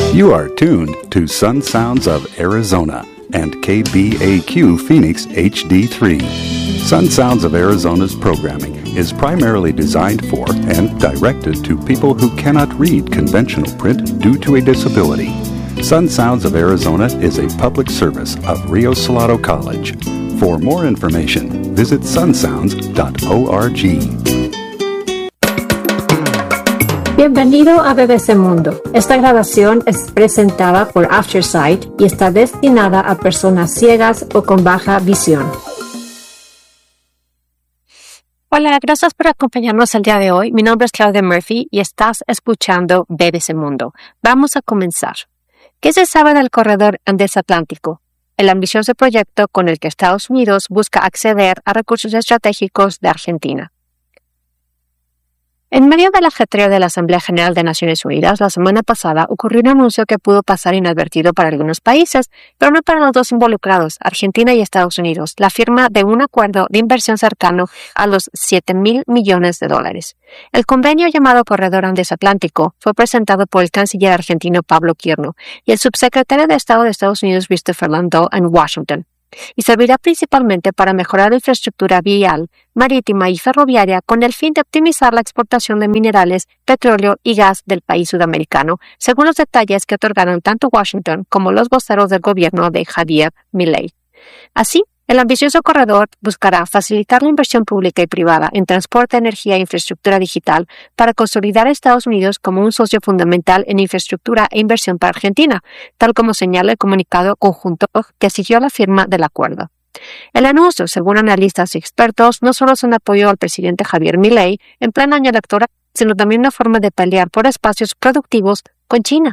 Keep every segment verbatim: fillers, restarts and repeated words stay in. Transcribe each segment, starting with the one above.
You are tuned to Sun Sounds of Arizona and K B A Q Phoenix H D three. Sun Sounds of Arizona's programming is primarily designed for and directed to people who cannot read conventional print due to a disability. Sun Sounds of Arizona is a public service of Rio Salado College. For more information, visit sun sounds dot org. Bienvenido a B B C Mundo. Esta grabación es presentada por Aftersight y está destinada a personas ciegas o con baja visión. Hola, gracias por acompañarnos el día de hoy. Mi nombre es Claudia Murphy y estás escuchando B B C Mundo. Vamos a comenzar. ¿Qué se sabe del corredor Andes Atlántico? El ambicioso proyecto con el que Estados Unidos busca acceder a recursos estratégicos de Argentina. En medio del ajetreo de la Asamblea General de Naciones Unidas, la semana pasada ocurrió un anuncio que pudo pasar inadvertido para algunos países, pero no para los dos involucrados, Argentina y Estados Unidos, la firma de un acuerdo de inversión cercano a los siete mil millones de dólares. El convenio llamado Corredor Andes Atlántico fue presentado por el canciller argentino Pablo Quirno y el subsecretario de Estado de Estados Unidos Christopher Landau en Washington, y servirá principalmente para mejorar la infraestructura vial, marítima y ferroviaria con el fin de optimizar la exportación de minerales, petróleo y gas del país sudamericano, según los detalles que otorgaron tanto Washington como los voceros del gobierno de Javier Milei. Así, el ambicioso corredor buscará facilitar la inversión pública y privada en transporte, energía e infraestructura digital para consolidar a Estados Unidos como un socio fundamental en infraestructura e inversión para Argentina, tal como señala el comunicado conjunto que siguió la firma del acuerdo. El anuncio, según analistas y expertos, no solo es un apoyo al presidente Javier Milei en pleno año electoral, sino también una forma de pelear por espacios productivos con China.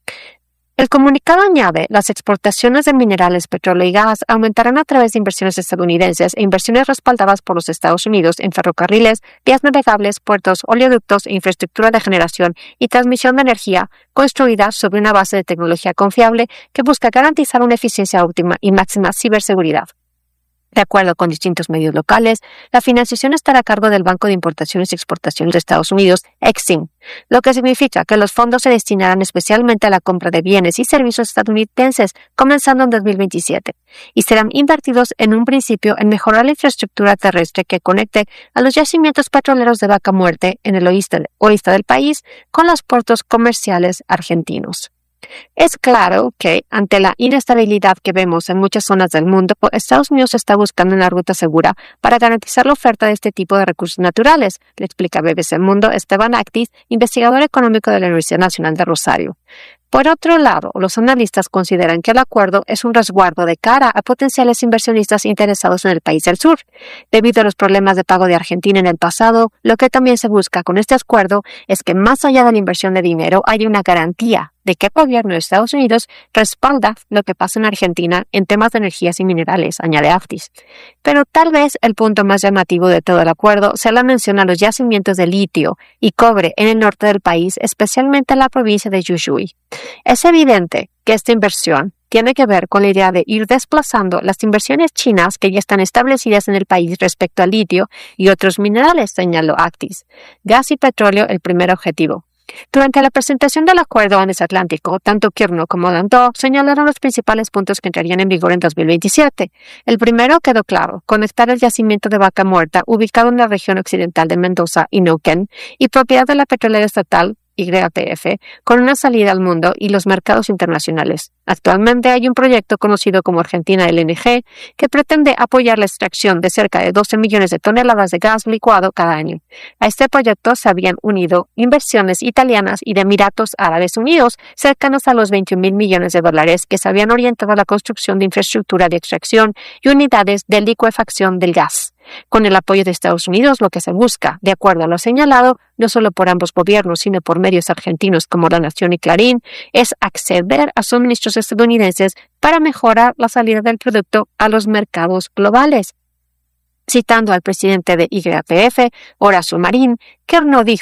El comunicado añade, las exportaciones de minerales, petróleo y gas aumentarán a través de inversiones estadounidenses e inversiones respaldadas por los Estados Unidos en ferrocarriles, vías navegables, puertos, oleoductos e infraestructura de generación y transmisión de energía construida sobre una base de tecnología confiable que busca garantizar una eficiencia óptima y máxima ciberseguridad. De acuerdo con distintos medios locales, la financiación estará a cargo del Banco de Importaciones y Exportaciones de Estados Unidos, Exim, lo que significa que los fondos se destinarán especialmente a la compra de bienes y servicios estadounidenses, comenzando en dos mil veintisiete, y serán invertidos en un principio en mejorar la infraestructura terrestre que conecte a los yacimientos petroleros de Vaca Muerta en el oeste, oeste del país con los puertos comerciales argentinos. Es claro que, ante la inestabilidad que vemos en muchas zonas del mundo, Estados Unidos está buscando una ruta segura para garantizar la oferta de este tipo de recursos naturales, le explica B B C Mundo Esteban Actis, investigador económico de la Universidad Nacional de Rosario. Por otro lado, los analistas consideran que el acuerdo es un resguardo de cara a potenciales inversionistas interesados en el país del sur. Debido a los problemas de pago de Argentina en el pasado, lo que también se busca con este acuerdo es que más allá de la inversión de dinero haya una garantía de que el gobierno de Estados Unidos respalda lo que pasa en Argentina en temas de energías y minerales, añade Actis. Pero tal vez el punto más llamativo de todo el acuerdo sea la mención a los yacimientos de litio y cobre en el norte del país, especialmente en la provincia de Jujuy. Es evidente que esta inversión tiene que ver con la idea de ir desplazando las inversiones chinas que ya están establecidas en el país respecto al litio y otros minerales, señaló Actis. Gas y petróleo el primer objetivo. Durante la presentación del acuerdo Andes Atlántico, tanto Quirno como Landau señalaron los principales puntos que entrarían en vigor en dos mil veintisiete. El primero quedó claro, conectar el yacimiento de Vaca Muerta, ubicado en la región occidental de Mendoza y Neuquén, y propiedad de la petrolera estatal Y P F, con una salida al mundo y los mercados internacionales. Actualmente hay un proyecto conocido como Argentina L N G que pretende apoyar la extracción de cerca de doce millones de toneladas de gas licuado cada año. A este proyecto se habían unido inversiones italianas y de Emiratos Árabes Unidos cercanos a los veintiún mil millones de dólares que se habían orientado a la construcción de infraestructura de extracción y unidades de licuefacción del gas. Con el apoyo de Estados Unidos, lo que se busca, de acuerdo a lo señalado, no solo por ambos gobiernos, sino por medios argentinos como La Nación y Clarín, es acceder a suministros estadounidenses para mejorar la salida del producto a los mercados globales. Citando al presidente de Y P F, Horacio Marín, Quirno dijo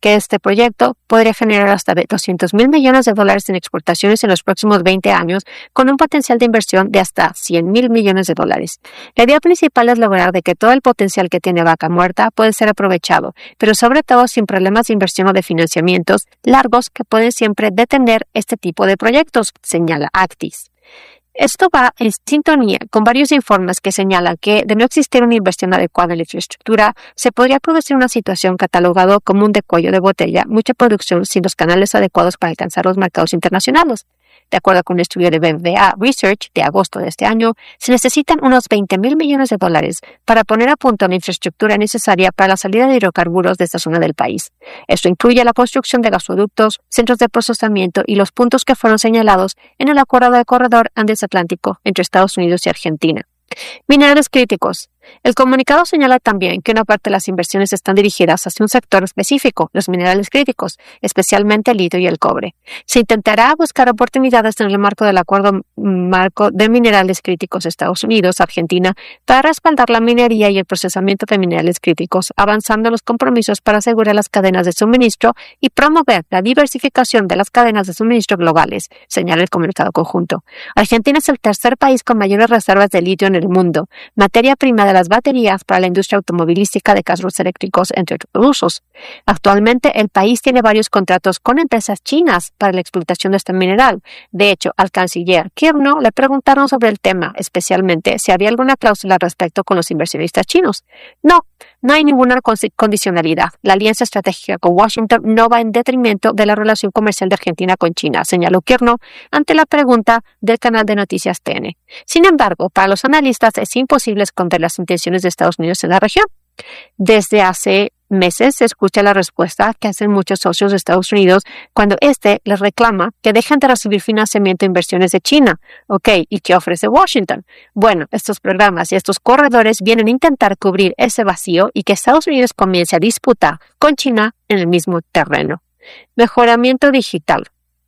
que este proyecto podría generar hasta doscientos mil millones de dólares en exportaciones en los próximos veinte años, con un potencial de inversión de hasta cien mil millones de dólares. La idea principal es lograr de que todo el potencial que tiene Vaca Muerta puede ser aprovechado, pero sobre todo sin problemas de inversión o de financiamientos largos que pueden siempre detener este tipo de proyectos, señala Actis. Esto va en sintonía con varios informes que señalan que, de no existir una inversión adecuada en la infraestructura, se podría producir una situación catalogada como un de cuello de botella, mucha producción sin los canales adecuados para alcanzar los mercados internacionales. De acuerdo con un estudio de B B A Research de agosto de este año, se necesitan unos veinte mil millones de dólares para poner a punto la infraestructura necesaria para la salida de hidrocarburos de esta zona del país. Esto incluye la construcción de gasoductos, centros de procesamiento y los puntos que fueron señalados en el acuerdo de corredor Andes-Atlántico entre Estados Unidos y Argentina. Minerales críticos. El comunicado señala también que una parte de las inversiones están dirigidas hacia un sector específico, los minerales críticos, especialmente el litio y el cobre. Se intentará buscar oportunidades en el marco del Acuerdo Marco de Minerales Críticos Estados Unidos-Argentina para respaldar la minería y el procesamiento de minerales críticos, avanzando en los compromisos para asegurar las cadenas de suministro y promover la diversificación de las cadenas de suministro globales, señala el comunicado conjunto. Argentina es el tercer país con mayores reservas de litio en el mundo, materia prima de las baterías para la industria automovilística de carros eléctricos, entre otros usos. Actualmente, el país tiene varios contratos con empresas chinas para la explotación de este mineral. De hecho, al canciller Kirno le preguntaron sobre el tema, especialmente si había alguna cláusula al respecto con los inversionistas chinos. No, no hay ninguna condicionalidad. La alianza estratégica con Washington no va en detrimento de la relación comercial de Argentina con China, señaló Kirno ante la pregunta del canal de noticias T N. Sin embargo, para los analistas es imposible esconder las intenciones de Estados Unidos en la región. Desde hace meses se escucha la respuesta que hacen muchos socios de Estados Unidos cuando éste les reclama que dejen de recibir financiamiento e inversiones de China. Ok, ¿y qué ofrece Washington? Bueno, estos programas y estos corredores vienen a intentar cubrir ese vacío y que Estados Unidos comience a disputar con China en el mismo terreno. Mejoramiento digital.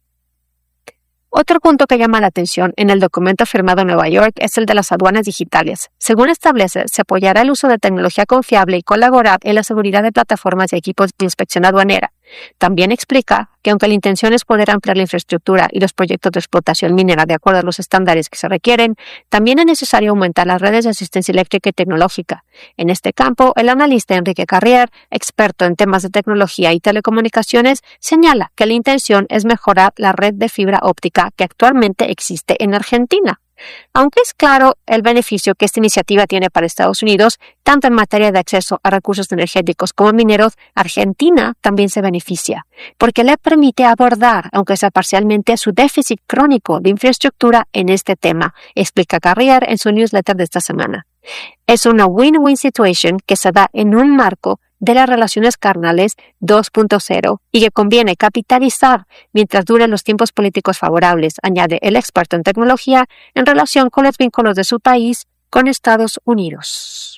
Otro punto que llama la atención en el documento firmado en Nueva York es el de las aduanas digitales. Según establece, se apoyará el uso de tecnología confiable y colaborar en la seguridad de plataformas y equipos de inspección aduanera. También explica que aunque la intención es poder ampliar la infraestructura y los proyectos de explotación minera de acuerdo a los estándares que se requieren, también es necesario aumentar las redes de asistencia eléctrica y tecnológica. En este campo, el analista Enrique Carrier, experto en temas de tecnología y telecomunicaciones, señala que la intención es mejorar la red de fibra óptica que actualmente existe en Argentina. Aunque es claro el beneficio que esta iniciativa tiene para Estados Unidos, tanto en materia de acceso a recursos energéticos como mineros, Argentina también se beneficia, porque le permite abordar, aunque sea parcialmente, su déficit crónico de infraestructura en este tema, explica Carrier en su newsletter de esta semana. Es una win-win situation que se da en un marco de las relaciones carnales dos punto cero y que conviene capitalizar mientras duren los tiempos políticos favorables, añade el experto en tecnología en relación con los vínculos de su país con Estados Unidos.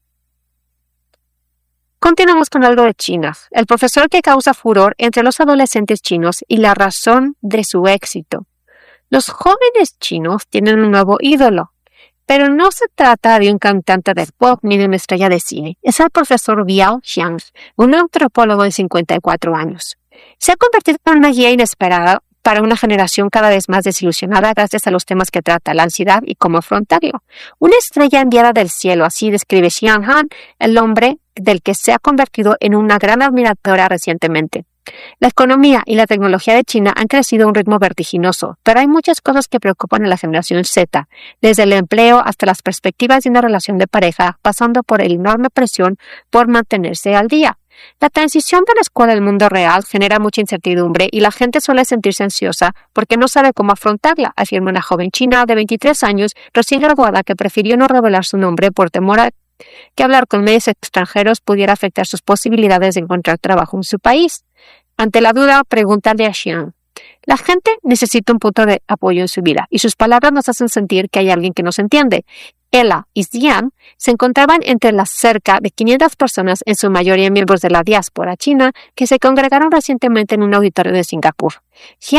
Continuamos con algo de China. El profesor que causa furor entre los adolescentes chinos y la razón de su éxito. Los jóvenes chinos tienen un nuevo ídolo. Pero no se trata de un cantante de pop ni de una estrella de cine. Es el profesor Biao Xiang, un antropólogo de cincuenta y cuatro años. Se ha convertido en una guía inesperada para una generación cada vez más desilusionada gracias a los temas que trata, la ansiedad y cómo afrontarlo. Una estrella enviada del cielo, así describe Xiang Han, el hombre del que se ha convertido en una gran admiradora recientemente. La economía y la tecnología de China han crecido a un ritmo vertiginoso, pero hay muchas cosas que preocupan a la generación Z, desde el empleo hasta las perspectivas de una relación de pareja, pasando por la enorme presión por mantenerse al día. La transición de la escuela al mundo real genera mucha incertidumbre y la gente suele sentirse ansiosa porque no sabe cómo afrontarla, afirma una joven china de veintitrés años recién graduada que prefirió no revelar su nombre por temor a que hablar con medios extranjeros pudiera afectar sus posibilidades de encontrar trabajo en su país. Ante la duda, pregúntale a Xiang. La gente necesita un punto de apoyo en su vida y sus palabras nos hacen sentir que hay alguien que nos entiende. Ella y Xiang se encontraban entre las cerca de quinientas personas, en su mayoría miembros de la diáspora china, que se congregaron recientemente en un auditorio de Singapur. Xiang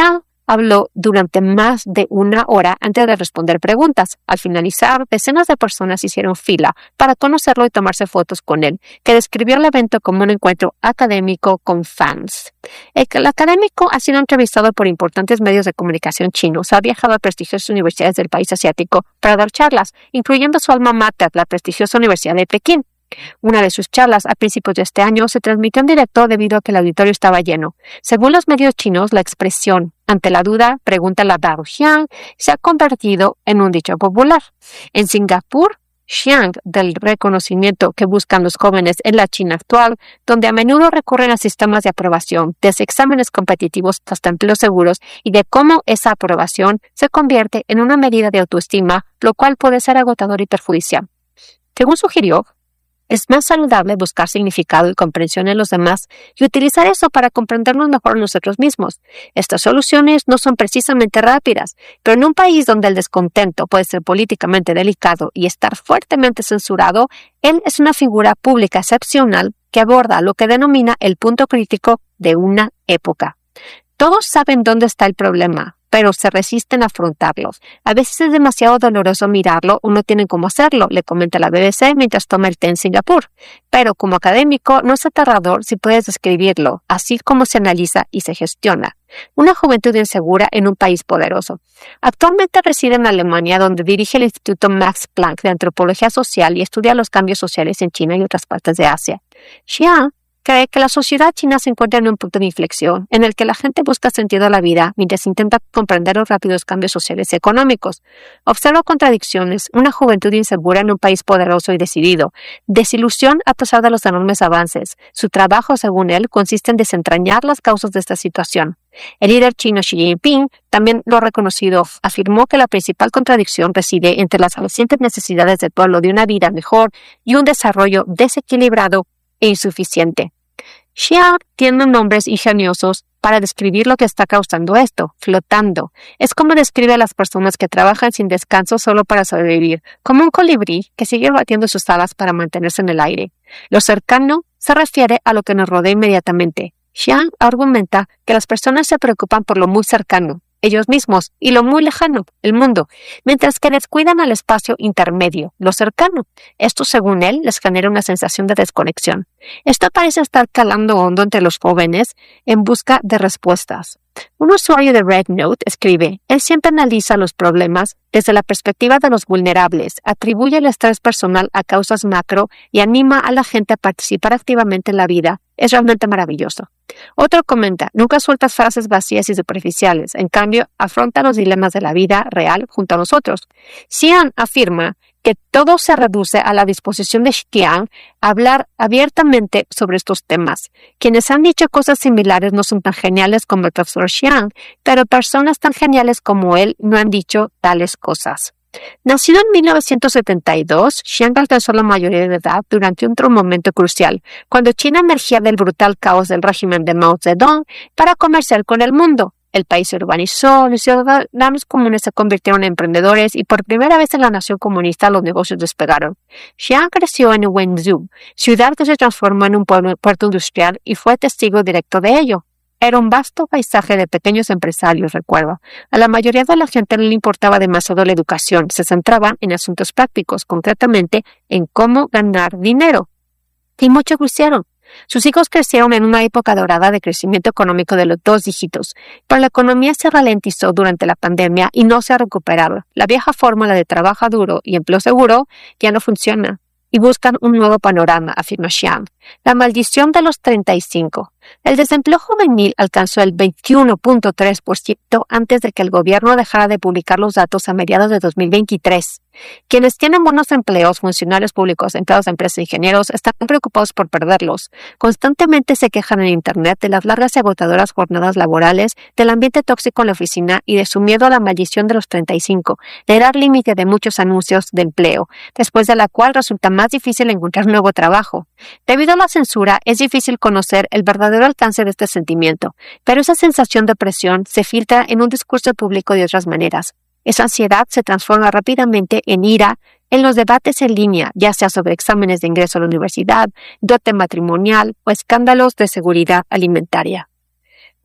habló durante más de una hora antes de responder preguntas. Al finalizar, decenas de personas hicieron fila para conocerlo y tomarse fotos con él, que describió el evento como un encuentro académico con fans. El académico ha sido entrevistado por importantes medios de comunicación chinos, ha viajado a prestigiosas universidades del país asiático para dar charlas, incluyendo su alma mater, la prestigiosa Universidad de Pekín. Una de sus charlas a principios de este año se transmitió en directo debido a que el auditorio estaba lleno. Según los medios chinos, la expresión "ante la duda, pregúntale a Dao Xiang" se ha convertido en un dicho popular. En Singapur, Xiang, del reconocimiento que buscan los jóvenes en la China actual, donde a menudo recurren a sistemas de aprobación, desde exámenes competitivos hasta empleos seguros, y de cómo esa aprobación se convierte en una medida de autoestima, lo cual puede ser agotador y perjudicial. Según sugirió, es más saludable buscar significado y comprensión en los demás y utilizar eso para comprendernos mejor a nosotros mismos. Estas soluciones no son precisamente rápidas, pero en un país donde el descontento puede ser políticamente delicado y estar fuertemente censurado, él es una figura pública excepcional que aborda lo que denomina el punto crítico de una época. Todos saben dónde está el problema, pero se resisten a afrontarlos. A veces es demasiado doloroso mirarlo o no tienen cómo hacerlo, le comenta la B B C mientras toma el té en Singapur. Pero como académico no es aterrador si puedes describirlo, así como se analiza y se gestiona. Una juventud insegura en un país poderoso. Actualmente reside en Alemania, donde dirige el Instituto Max Planck de Antropología Social y estudia los cambios sociales en China y otras partes de Asia. Xiang cree que la sociedad china se encuentra en un punto de inflexión en el que la gente busca sentido a la vida mientras intenta comprender los rápidos cambios sociales y económicos. Observa contradicciones, una juventud insegura en un país poderoso y decidido, desilusión a pesar de los enormes avances. Su trabajo, según él, consiste en desentrañar las causas de esta situación. El líder chino Xi Jinping, también lo reconocido, afirmó que la principal contradicción reside entre las crecientes necesidades del pueblo de una vida mejor y un desarrollo desequilibrado e insuficiente. Xiang tiene nombres ingeniosos para describir lo que está causando esto, flotando. Es como describe a las personas que trabajan sin descanso solo para sobrevivir, como un colibrí que sigue batiendo sus alas para mantenerse en el aire. Lo cercano se refiere a lo que nos rodea inmediatamente. Xiang argumenta que las personas se preocupan por lo muy cercano, ellos mismos, y lo muy lejano, el mundo, mientras que descuidan al espacio intermedio, lo cercano. Esto, según él, les genera una sensación de desconexión. Esto parece estar calando hondo entre los jóvenes en busca de respuestas. Un usuario de RedNote escribe, él siempre analiza los problemas desde la perspectiva de los vulnerables, atribuye el estrés personal a causas macro y anima a la gente a participar activamente en la vida. Es realmente maravilloso. Otro comenta, nunca sueltas frases vacías y superficiales, en cambio, afronta los dilemas de la vida real junto a nosotros. Xiang afirma que todo se reduce a la disposición de Xiang a hablar abiertamente sobre estos temas. Quienes han dicho cosas similares no son tan geniales como el profesor Xiang, pero personas tan geniales como él no han dicho tales cosas. Nacido en mil novecientos setenta y dos, Xiang alcanzó la mayoría de edad durante otro momento crucial, cuando China emergía del brutal caos del régimen de Mao Zedong para comerciar con el mundo. El país se urbanizó, los ciudadanos comunes se convirtieron en emprendedores y por primera vez en la nación comunista los negocios despegaron. Xiang creció en Wenzhou, ciudad que se transformó en un puerto industrial y fue testigo directo de ello. Era un vasto paisaje de pequeños empresarios, recuerda. A la mayoría de la gente no le importaba demasiado la educación, se centraban en asuntos prácticos, concretamente en cómo ganar dinero. Y muchos lo hicieron. Sus hijos crecieron en una época dorada de crecimiento económico de los dos dígitos, pero la economía se ralentizó durante la pandemia y no se ha recuperado. La vieja fórmula de trabajo duro y empleo seguro ya no funciona y buscan un nuevo panorama, afirma Xiang. La maldición de los treinta y cinco. El desempleo juvenil alcanzó el veintiuno punto tres por ciento antes de que el gobierno dejara de publicar los datos a mediados de dos mil veintitrés. Quienes tienen buenos empleos, funcionarios públicos, empleados de empresas e ingenieros, están preocupados por perderlos. Constantemente se quejan en Internet de las largas y agotadoras jornadas laborales, del ambiente tóxico en la oficina y de su miedo a la maldición de los treinta y cinco, de dar límite de muchos anuncios de empleo, después de la cual resulta más difícil encontrar un nuevo trabajo. Debido a la censura, es difícil conocer el verdadero alcance de este sentimiento, pero esa sensación de presión se filtra en un discurso público de otras maneras. Esa ansiedad se transforma rápidamente en ira en los debates en línea, ya sea sobre exámenes de ingreso a la universidad, dote matrimonial o escándalos de seguridad alimentaria.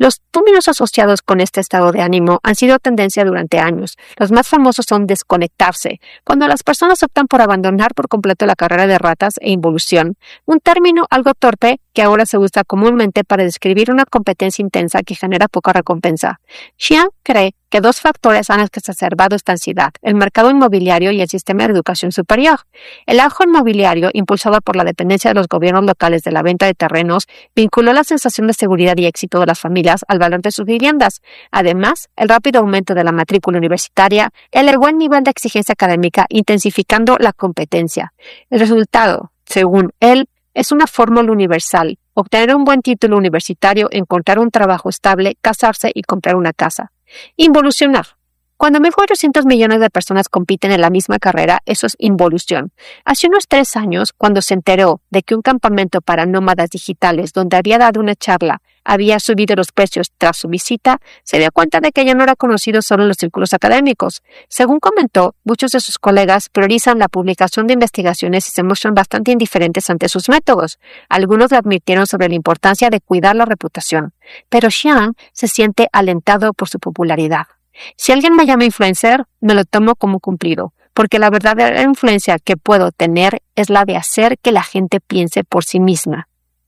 Los términos asociados con este estado de ánimo han sido tendencia durante años. Los más famosos son desconectarse, cuando las personas optan por abandonar por completo la carrera de ratas, e involución, un término algo torpe que ahora se usa comúnmente para describir una competencia intensa que genera poca recompensa. Xian cree que dos factores han exacerbado esta ansiedad: el mercado inmobiliario y el sistema de educación superior. El auge inmobiliario, impulsado por la dependencia de los gobiernos locales de la venta de terrenos, vinculó la sensación de seguridad y éxito de las familias al valor de sus viviendas. Además, el rápido aumento de la matrícula universitaria elevó el nivel de exigencia académica, intensificando la competencia. El resultado, según él, es una fórmula universal: obtener un buen título universitario, encontrar un trabajo estable, casarse y comprar una casa. Involucionar. Cuando mil cuatrocientos millones de personas compiten en la misma carrera, eso es involución. Hace unos tres años, cuando se enteró de que un campamento para nómadas digitales donde había dado una charla había subido los precios tras su visita, se dio cuenta de que ya no era conocido solo en los círculos académicos. Según comentó, muchos de sus colegas priorizan la publicación de investigaciones y se muestran bastante indiferentes ante sus métodos. Algunos le advirtieron sobre la importancia de cuidar la reputación, pero Xian se siente alentado por su popularidad. Si alguien me llama influencer, me lo tomo como cumplido, porque la verdadera influencia que puedo tener es la de hacer que la gente piense por sí misma.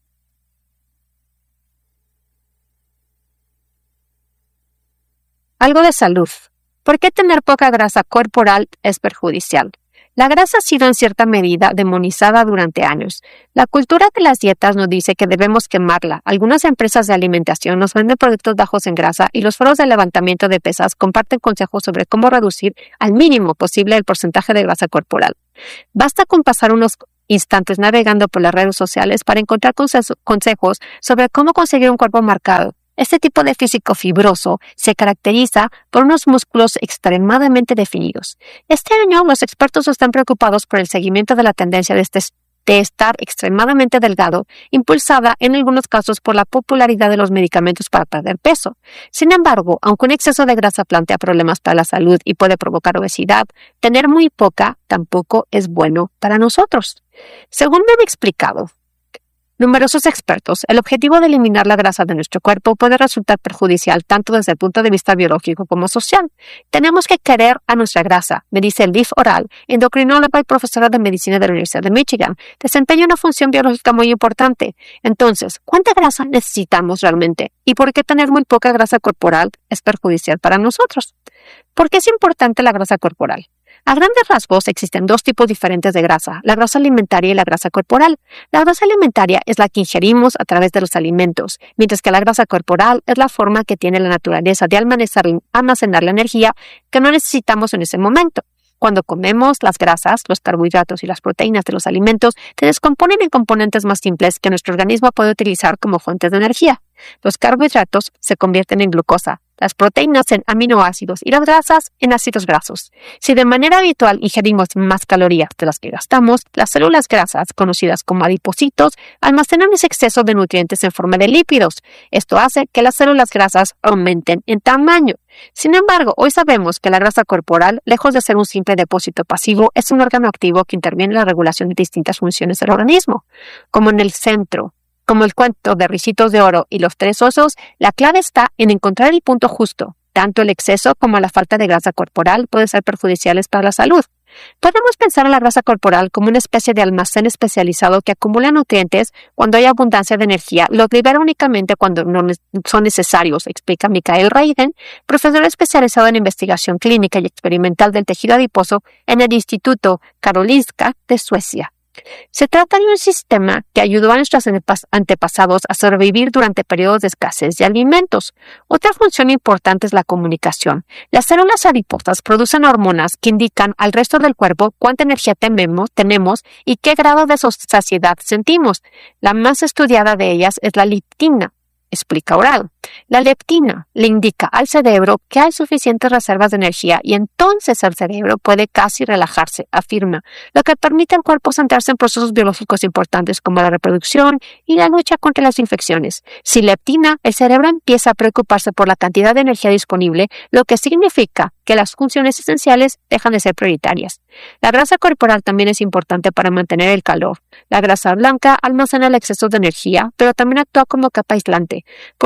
Algo de salud. ¿Por qué tener poca grasa corporal es perjudicial? La grasa ha sido en cierta medida demonizada durante años. La cultura de las dietas nos dice que debemos quemarla. Algunas empresas de alimentación nos venden productos bajos en grasa y los foros de levantamiento de pesas comparten consejos sobre cómo reducir al mínimo posible el porcentaje de grasa corporal. Basta con pasar unos instantes navegando por las redes sociales para encontrar consejos sobre cómo conseguir un cuerpo marcado. Este tipo de físico fibroso se caracteriza por unos músculos extremadamente definidos. Este año, los expertos están preocupados por el seguimiento de la tendencia de, este, de estar extremadamente delgado, impulsada en algunos casos por la popularidad de los medicamentos para perder peso. Sin embargo, aunque un exceso de grasa plantea problemas para la salud y puede provocar obesidad, tener muy poca tampoco es bueno para nosotros. Según me han explicado numerosos expertos, el objetivo de eliminar la grasa de nuestro cuerpo puede resultar perjudicial tanto desde el punto de vista biológico como social. Tenemos que querer a nuestra grasa, me dice Liv Oral, endocrinóloga y profesora de medicina de la Universidad de Michigan. Desempeña una función biológica muy importante. Entonces, ¿cuánta grasa necesitamos realmente? ¿Y por qué tener muy poca grasa corporal es perjudicial para nosotros? ¿Por qué es importante la grasa corporal? A grandes rasgos existen dos tipos diferentes de grasa, la grasa alimentaria y la grasa corporal. La grasa alimentaria es la que ingerimos a través de los alimentos, mientras que la grasa corporal es la forma que tiene la naturaleza de almacenar la energía que no necesitamos en ese momento. Cuando comemos, las grasas, los carbohidratos y las proteínas de los alimentos se descomponen en componentes más simples que nuestro organismo puede utilizar como fuentes de energía. Los carbohidratos se convierten en glucosa, las proteínas en aminoácidos y las grasas en ácidos grasos. Si de manera habitual ingerimos más calorías de las que gastamos, las células grasas, conocidas como adipocitos, almacenan ese exceso de nutrientes en forma de lípidos. Esto hace que las células grasas aumenten en tamaño. Sin embargo, hoy sabemos que la grasa corporal, lejos de ser un simple depósito pasivo, es un órgano activo que interviene en la regulación de distintas funciones del organismo. Como en el centro, como el cuento de Ricitos de Oro y los tres osos, la clave está en encontrar el punto justo. Tanto el exceso como la falta de grasa corporal pueden ser perjudiciales para la salud. Podemos pensar en la grasa corporal como una especie de almacén especializado que acumula nutrientes cuando hay abundancia de energía, los libera únicamente cuando no son necesarios, explica Mikael Reiden, profesor especializado en investigación clínica y experimental del tejido adiposo en el Instituto Karolinska de Suecia. Se trata de un sistema que ayudó a nuestros antepasados a sobrevivir durante periodos de escasez de alimentos. Otra función importante es la comunicación. Las células adiposas producen hormonas que indican al resto del cuerpo cuánta energía tenemos, tenemos y qué grado de saciedad sentimos. La más estudiada de ellas es la leptina, explica Oral. La leptina le indica al cerebro que hay suficientes reservas de energía y entonces el cerebro puede casi relajarse, afirma, lo que permite al cuerpo centrarse en procesos biológicos importantes como la reproducción y la lucha contra las infecciones. Sin leptina, el cerebro empieza a preocuparse por la cantidad de energía disponible, lo que significa que las funciones esenciales dejan de ser prioritarias. La grasa corporal también es importante para mantener el calor. La grasa blanca almacena el exceso de energía, pero también actúa como capa aislante. Por su parte,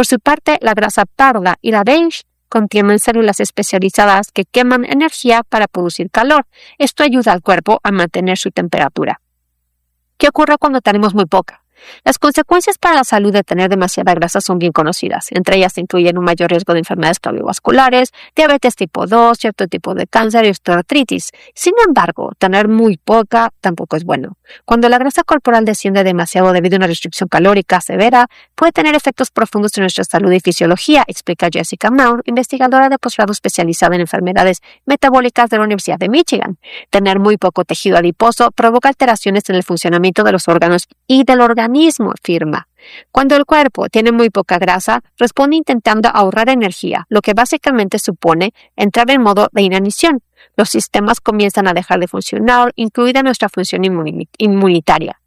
contraste, la grasa parda y la beige contienen células especializadas que queman energía para producir calor. Esto ayuda al cuerpo a mantener su temperatura. ¿Qué ocurre cuando tenemos muy poca? Las consecuencias para la salud de tener demasiada grasa son bien conocidas. Entre ellas incluyen un mayor riesgo de enfermedades cardiovasculares, diabetes tipo dos, cierto tipo de cáncer y osteoartritis. Sin embargo, tener muy poca tampoco es bueno. Cuando la grasa corporal desciende demasiado debido a una restricción calórica severa, puede tener efectos profundos en nuestra salud y fisiología, explica Jessica Maur, investigadora de posgrado especializada en enfermedades metabólicas de la Universidad de Michigan. Tener muy poco tejido adiposo provoca alteraciones en el funcionamiento de los órganos y del organismo. Mismo afirma. Cuando el cuerpo tiene muy poca grasa, responde intentando ahorrar energía, lo que básicamente supone entrar en modo de inanición. Los sistemas comienzan a dejar de funcionar, incluida nuestra función inmunitaria.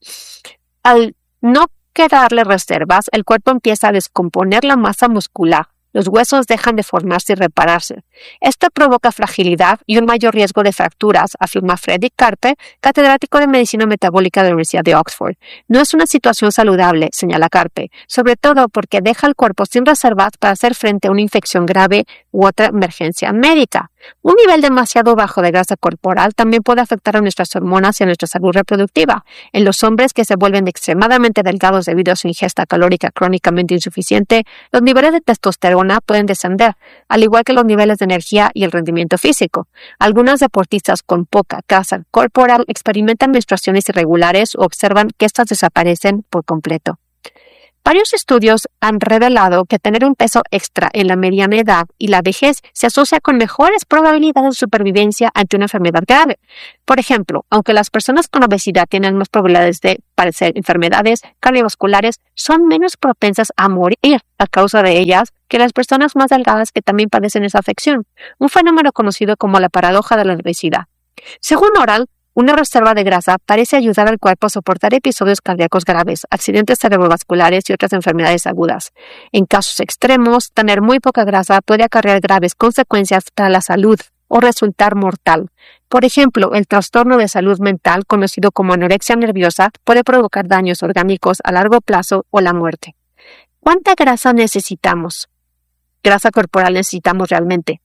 Al no quedarle reservas, el cuerpo empieza a descomponer la masa muscular. Los huesos dejan de formarse y repararse. Esto provoca fragilidad y un mayor riesgo de fracturas, afirma Fredrik Karpe, catedrático de Medicina Metabólica de la Universidad de Oxford. No es una situación saludable, señala Karpe, sobre todo porque deja al cuerpo sin reservas para hacer frente a una infección grave u otra emergencia médica. Un nivel demasiado bajo de grasa corporal también puede afectar a nuestras hormonas y a nuestra salud reproductiva. En los hombres que se vuelven extremadamente delgados debido a su ingesta calórica crónicamente insuficiente, los niveles de testosterona pueden descender, al igual que los niveles de energía y el rendimiento físico. Algunos deportistas con poca grasa corporal experimentan menstruaciones irregulares o observan que estas desaparecen por completo. Varios estudios han revelado que tener un peso extra en la mediana edad y la vejez se asocia con mejores probabilidades de supervivencia ante una enfermedad grave. Por ejemplo, aunque las personas con obesidad tienen más probabilidades de padecer enfermedades cardiovasculares, son menos propensas a morir a causa de ellas que las personas más delgadas que también padecen esa afección, un fenómeno conocido como la paradoja de la obesidad. Según Oral, una reserva de grasa parece ayudar al cuerpo a soportar episodios cardíacos graves, accidentes cerebrovasculares y otras enfermedades agudas. En casos extremos, tener muy poca grasa puede acarrear graves consecuencias para la salud o resultar mortal. Por ejemplo, el trastorno de salud mental, conocido como anorexia nerviosa, puede provocar daños orgánicos a largo plazo o la muerte. ¿Cuánta grasa necesitamos? Grasa corporal necesitamos realmente.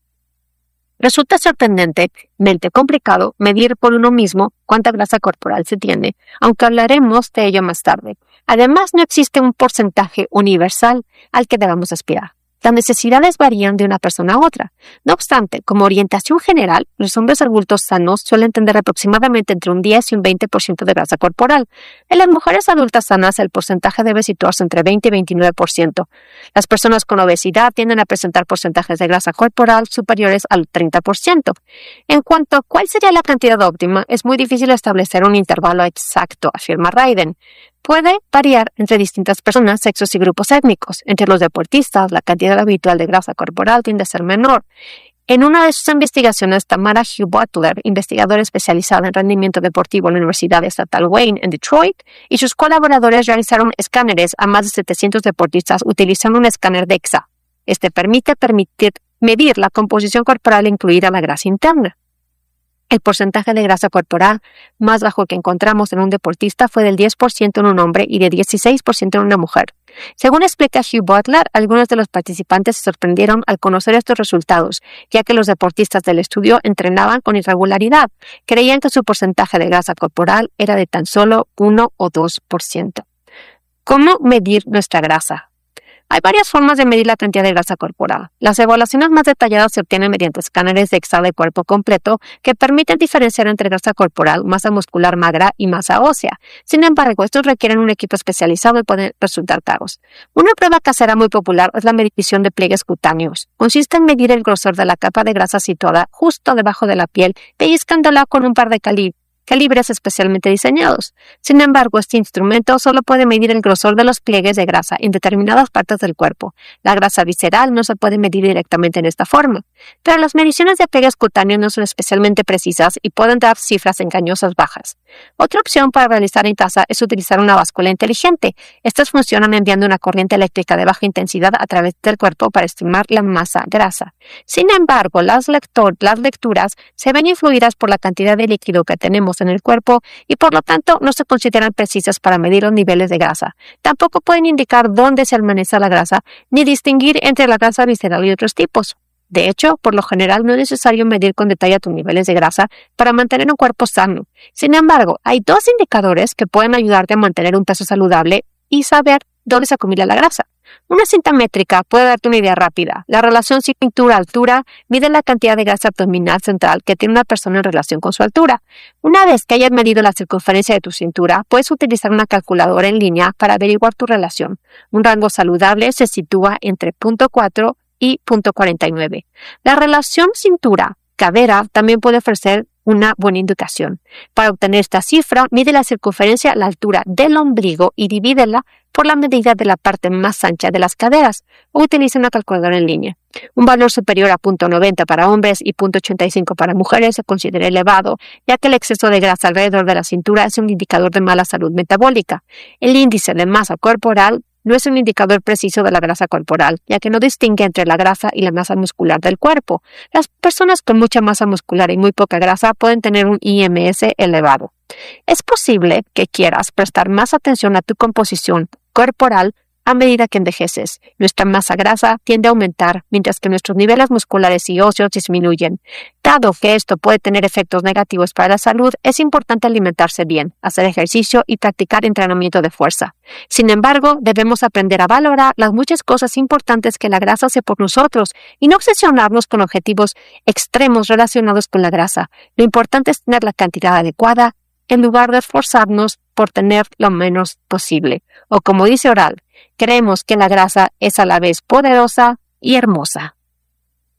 Resulta sorprendentemente complicado medir por uno mismo cuánta grasa corporal se tiene, aunque hablaremos de ello más tarde. Además, no existe un porcentaje universal al que debamos aspirar. Las necesidades varían de una persona a otra. No obstante, como orientación general, los hombres adultos sanos suelen tener aproximadamente entre un diez y un veinte por ciento de grasa corporal. En las mujeres adultas sanas, el porcentaje debe situarse entre veinte y veintinueve por ciento. Las personas con obesidad tienden a presentar porcentajes de grasa corporal superiores al treinta por ciento. En cuanto a cuál sería la cantidad óptima, es muy difícil establecer un intervalo exacto, afirma Ryden. Puede variar entre distintas personas, sexos y grupos étnicos. Entre los deportistas, la cantidad habitual de grasa corporal tiende a ser menor. En una de sus investigaciones, Tamara Hugh Butler, investigadora especializada en rendimiento deportivo en la Universidad Estatal Wayne en Detroit, y sus colaboradores realizaron escáneres a más de setecientos deportistas utilizando un escáner DEXA. Este permite permitir medir la composición corporal e incluir a la grasa interna. El porcentaje de grasa corporal más bajo que encontramos en un deportista fue del diez por ciento en un hombre y de dieciséis por ciento en una mujer. Según explica Hugh Butler, algunos de los participantes se sorprendieron al conocer estos resultados, ya que los deportistas del estudio entrenaban con irregularidad. Creían que su porcentaje de grasa corporal era de tan solo uno o dos por ciento. ¿Cómo medir nuestra grasa? Hay varias formas de medir la cantidad de grasa corporal. Las evaluaciones más detalladas se obtienen mediante escáneres DEXA de cuerpo completo que permiten diferenciar entre grasa corporal, masa muscular magra y masa ósea. Sin embargo, estos requieren un equipo especializado y pueden resultar caros. Una prueba casera muy popular es la medición de pliegues cutáneos. Consiste en medir el grosor de la capa de grasa situada justo debajo de la piel, pellizcándola con un par de calibres. calibres especialmente diseñados. Sin embargo, este instrumento solo puede medir el grosor de los pliegues de grasa en determinadas partes del cuerpo. La grasa visceral no se puede medir directamente en esta forma, pero las mediciones de pliegues cutáneos no son especialmente precisas y pueden dar cifras engañosas bajas. Otra opción para realizar en casa es utilizar una báscula inteligente. Estas funcionan enviando una corriente eléctrica de baja intensidad a través del cuerpo para estimar la masa grasa. Sin embargo, las, lector- las lecturas se ven influidas por la cantidad de líquido que tenemos localizados en el cuerpo y por lo tanto no se consideran precisas para medir los niveles de grasa. Tampoco pueden indicar dónde se almacena la grasa ni distinguir entre la grasa visceral y otros tipos. De hecho, por lo general no es necesario medir con detalle tus niveles de grasa para mantener un cuerpo sano. Sin embargo, hay dos indicadores que pueden ayudarte a mantener un peso saludable y saber dónde se acumula la grasa. Una cinta métrica puede darte una idea rápida. La relación cintura-altura mide la cantidad de grasa abdominal central que tiene una persona en relación con su altura. Una vez que hayas medido la circunferencia de tu cintura, puedes utilizar una calculadora en línea para averiguar tu relación. Un rango saludable se sitúa entre punto cuatro y punto cuarenta y nueve. La relación cintura-cadera también puede ofrecer una buena indicación. Para obtener esta cifra, mide la circunferencia a la altura del ombligo y divídela por la medida de la parte más ancha de las caderas o utiliza una calculadora en línea. Un valor superior a punto noventa para hombres y punto ochenta y cinco para mujeres se considera elevado, ya que el exceso de grasa alrededor de la cintura es un indicador de mala salud metabólica. El índice de masa corporal no es un indicador preciso de la grasa corporal, ya que no distingue entre la grasa y la masa muscular del cuerpo. Las personas con mucha masa muscular y muy poca grasa pueden tener un I M S elevado. Es posible que quieras prestar más atención a tu composición corporal a medida que envejeces. Nuestra masa grasa tiende a aumentar, mientras que nuestros niveles musculares y óseos disminuyen. Dado que esto puede tener efectos negativos para la salud, es importante alimentarse bien, hacer ejercicio y practicar entrenamiento de fuerza. Sin embargo, debemos aprender a valorar las muchas cosas importantes que la grasa hace por nosotros y no obsesionarnos con objetivos extremos relacionados con la grasa. Lo importante es tener la cantidad adecuada en lugar de esforzarnos por tener lo menos posible. O como dice Oral, creemos que la grasa es a la vez poderosa y hermosa.